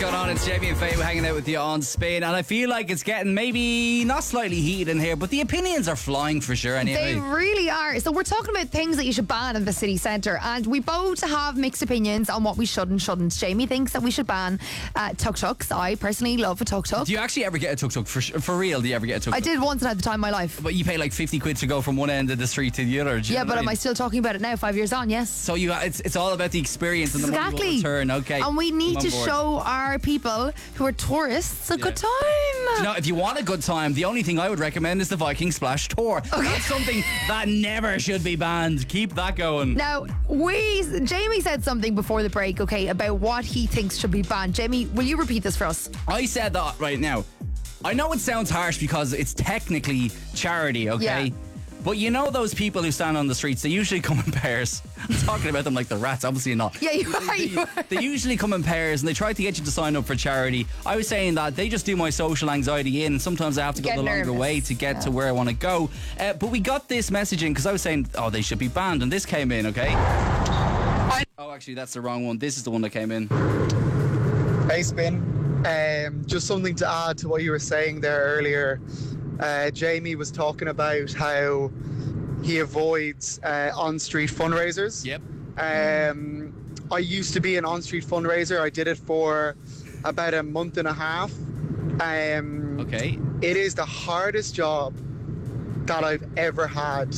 going on? It's Jamie and Faye hanging out with you on Spin, and I feel like it's getting maybe not slightly heated in here, but the opinions are flying for sure anyway. They really are. So we're talking about things that you should ban in the city centre, and we both have mixed opinions on what we should and shouldn't. Jamie thinks that we should ban tuk-tuks. I personally love a tuk-tuk. Do you actually ever get a tuk-tuk? For real, do you ever get a tuk-tuk? I did once and at the time of my life. But you pay like 50 quid to go from one end of the street to the other. Yeah, but am I still talking about it now, 5 years on? Yes. So it's all about the experience and the money will return. Okay. And we need to show our people who are tourists a good time. You know, if you want a good time, the only thing I would recommend is the Viking Splash Tour. Okay. That's something that never should be banned. Keep that going. Now, Jamie said something before the break, okay, about what he thinks should be banned. Jamie, will you repeat this for us? I said that right now. I know it sounds harsh because it's technically charity, okay? Yeah. But you know those people who stand on the streets, they usually come in pairs. I'm talking about them like the rats, obviously not. Yeah, you are. They usually come in pairs and they try to get you to sign up for charity. I was saying that they just do my social anxiety in, and sometimes I have to go the longer way to get to where I want to go. But we got this messaging because I was saying, oh, they should be banned, and this came in, okay? Oh, actually, that's the wrong one. This is the one that came in. Hey, Spin. Just something to add to what you were saying there earlier. Jamie was talking about how he avoids on-street fundraisers. Yep. I used to be an on-street fundraiser. I did it for about a month and a half. Okay. It is the hardest job that I've ever had,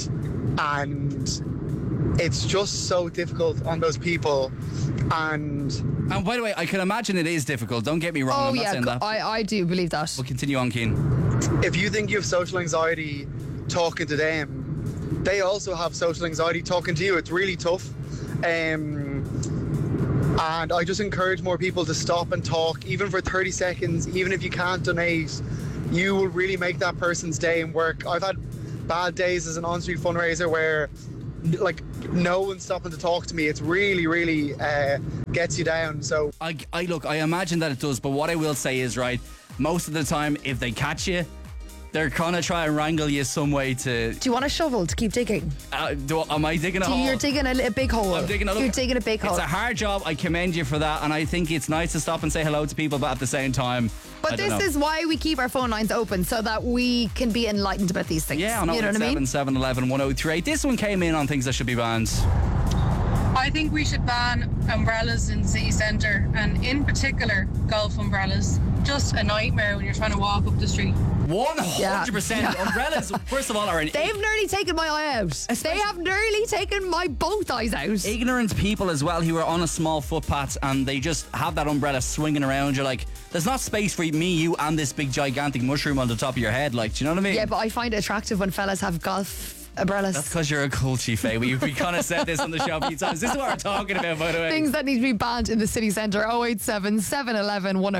and it's just so difficult on those people. And by the way, I can imagine it is difficult. Don't get me wrong. Oh, I'm not saying that. I do believe that. We'll continue on, Keane. If you think you have social anxiety talking to them, they also have social anxiety talking to you. It's really tough. And I just encourage more people to stop and talk, even for 30 seconds, even if you can't donate. You will really make that person's day and work. I've had bad days as an on-street fundraiser where like no one's stopping to talk to me. It's really, really gets you down. So I imagine that it does, but what I will say is, right, most of the time if they catch you, they're gonna try and wrangle you some way to... Do you want a shovel to keep digging? Am I digging a hole? You're digging a big hole. I'm digging You're digging a big hole. It's a hard job. I commend you for that, and I think it's nice to stop and say hello to people, but at the same time... But this is why we keep our phone lines open, so that we can be enlightened about these things. Yeah, I know. You know what I mean? 711-1038. This one came in on things that should be banned. I think we should ban umbrellas in the city centre, and in particular golf umbrellas. Just a nightmare when you're trying to walk up the street. 100%. Yeah. Umbrellas, first of all, are They've nearly taken my eye out. They have nearly taken my both eyes out. Ignorant people as well who are on a small footpath and they just have that umbrella swinging around. You're like, there's not space for me, you, and this big gigantic mushroom on the top of your head. Like, do you know what I mean? Yeah, but I find it attractive when fellas have golf umbrellas. That's because you're a culty, Faye. We kind of said this on the show a few times. This is what we're talking about, by the way. Things that need to be banned in the city centre. 087 711 1038.